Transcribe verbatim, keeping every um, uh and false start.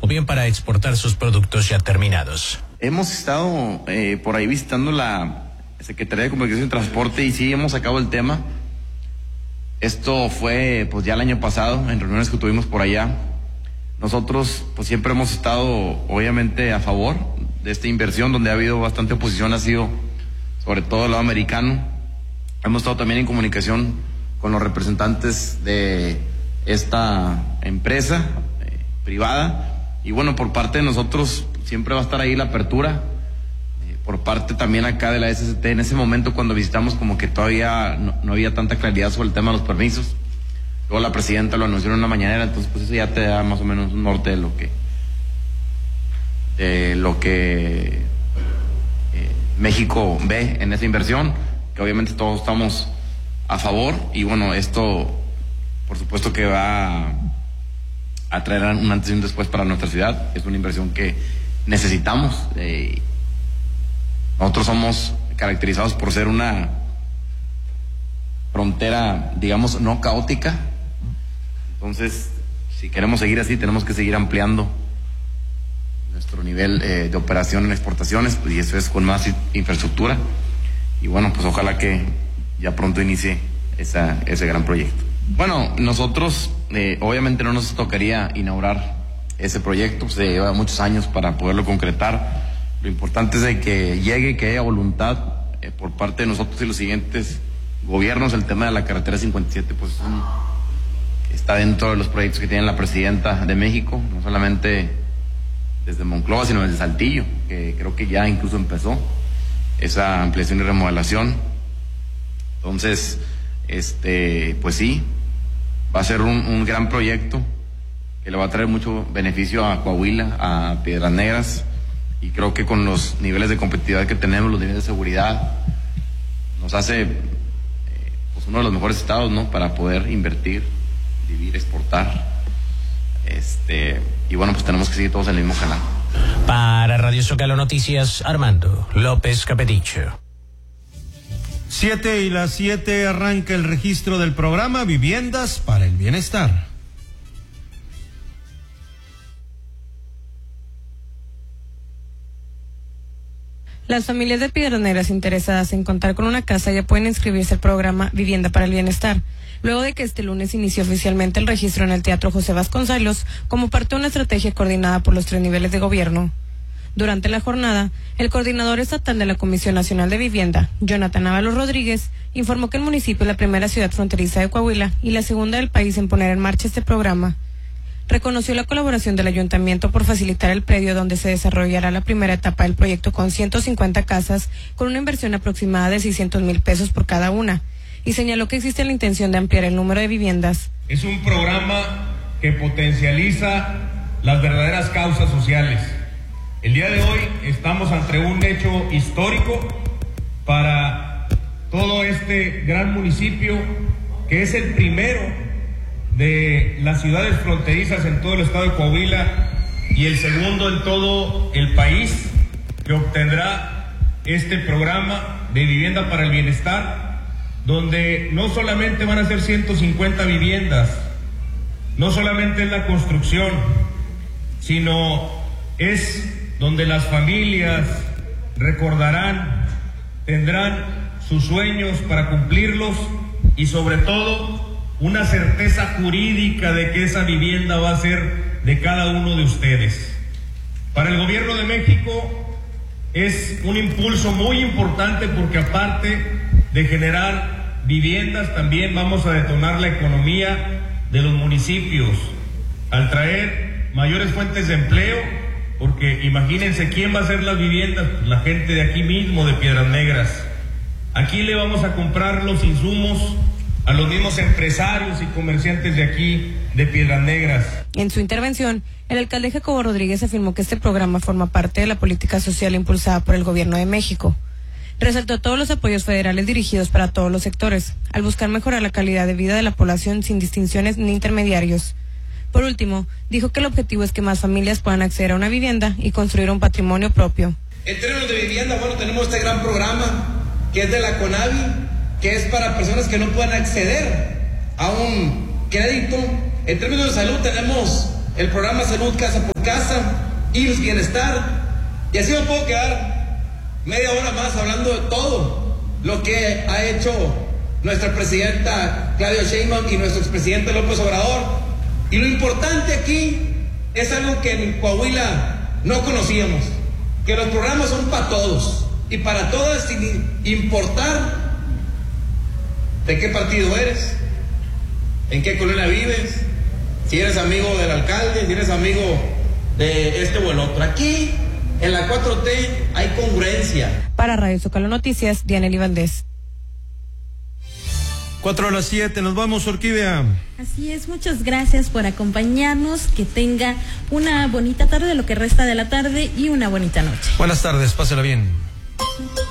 o bien para exportar sus productos ya terminados. Hemos estado eh, por ahí visitando la Secretaría de Comunicación y Transporte y sí hemos sacado el tema. Esto fue pues ya el año pasado en reuniones que tuvimos por allá. Nosotros pues siempre hemos estado obviamente a favor de esta inversión, donde ha habido bastante oposición, ha sido sobre todo el lado americano. Hemos estado también en comunicación con los representantes de esta empresa eh, privada, y bueno, por parte de nosotros siempre va a estar ahí la apertura, eh, por parte también acá de la S S T. En ese momento cuando visitamos como que todavía no, no había tanta claridad sobre el tema de los permisos. Luego la presidenta lo anunció en una mañanera, entonces pues eso ya te da más o menos un norte de lo que de lo que eh, México ve en esa inversión, que obviamente todos estamos a favor. Y bueno, esto por supuesto que va a, a traer un antes y un después para nuestra ciudad. Es una inversión que necesitamos. Eh, nosotros somos caracterizados por ser una frontera, digamos, no caótica. Entonces, si queremos seguir así, tenemos que seguir ampliando nuestro nivel eh, de operación en exportaciones, pues, y eso es con más infraestructura. Y bueno, pues ojalá que ya pronto inicie esa, ese gran proyecto. Bueno, nosotros eh, obviamente no nos tocaría inaugurar ese proyecto, se lleva muchos años para poderlo concretar. Lo importante es de que llegue, que haya voluntad eh, por parte de nosotros y los siguientes gobiernos. El tema de la carretera cincuenta y siete pues es un, está dentro de los proyectos que tiene la presidenta de México, no solamente desde Monclova, sino desde Saltillo, que creo que ya incluso empezó esa ampliación y remodelación. Entonces, este, pues sí, va a ser un, un gran proyecto que le va a traer mucho beneficio a Coahuila, a Piedras Negras, y creo que con los niveles de competitividad que tenemos, los niveles de seguridad, nos hace eh, pues uno de los mejores estados, ¿no?, para poder invertir, vivir, exportar. Este, y bueno, pues tenemos que seguir todos en el mismo canal. Para Radio Zócalo Noticias, Armando López Capeticho. Siete y las siete arranca el registro del programa Viviendas para el Bienestar. Las familias de Piedras Negras interesadas en contar con una casa ya pueden inscribirse al programa Vivienda para el Bienestar, luego de que este lunes inició oficialmente el registro en el Teatro José Vasconcelos como parte de una estrategia coordinada por los tres niveles de gobierno. Durante la jornada, el coordinador estatal de la Comisión Nacional de Vivienda, Jonathan Ábalos Rodríguez, informó que el municipio es la primera ciudad fronteriza de Coahuila y la segunda del país en poner en marcha este programa. Reconoció la colaboración del ayuntamiento por facilitar el predio donde se desarrollará la primera etapa del proyecto con ciento cincuenta casas, con una inversión aproximada de seiscientos mil pesos por cada una, y señaló que existe la intención de ampliar el número de viviendas. Es un programa que potencializa las verdaderas causas sociales. El día de hoy estamos ante un hecho histórico para todo este gran municipio, que es el primero de las ciudades fronterizas en todo el estado de Coahuila y el segundo en todo el país, que obtendrá este programa de Vivienda para el Bienestar, donde no solamente van a ser ciento cincuenta viviendas, no solamente es la construcción, sino es donde las familias recordarán, tendrán sus sueños para cumplirlos, y sobre todo una certeza jurídica de que esa vivienda va a ser de cada uno de ustedes. Para el gobierno de México es un impulso muy importante, porque aparte de generar viviendas, también vamos a detonar la economía de los municipios al traer mayores fuentes de empleo, porque imagínense quién va a hacer las viviendas, pues la gente de aquí mismo, de Piedras Negras. Aquí le vamos a comprar los insumos a los mismos empresarios y comerciantes de aquí, de Piedras Negras. En su intervención, el alcalde Jacobo Rodríguez afirmó que este programa forma parte de la política social impulsada por el gobierno de México. Resaltó todos los apoyos federales dirigidos para todos los sectores, al buscar mejorar la calidad de vida de la población sin distinciones ni intermediarios. Por último, dijo que el objetivo es que más familias puedan acceder a una vivienda y construir un patrimonio propio. En términos de vivienda, bueno, tenemos este gran programa que es de la CONAVI, que es para personas que no puedan acceder a un crédito. En términos de salud tenemos el programa Salud Casa por Casa, I M S S Bienestar, y así me puedo quedar media hora más hablando de todo lo que ha hecho nuestra presidenta Claudia Sheinbaum y nuestro expresidente López Obrador. Y lo importante aquí es algo que en Coahuila no conocíamos, que los programas son para todos y para todas, sin importar de qué partido eres, en qué colonia vives, si eres amigo del alcalde, si eres amigo de este o el otro. Aquí en la cuatro T hay congruencia. Para Radio Zócalo Noticias, Dianely Valdés. Cuatro a las siete, nos vamos, Orquídea. Así es, muchas gracias por acompañarnos, que tenga una bonita tarde, lo que resta de la tarde, y una bonita noche. Buenas tardes, pásela bien.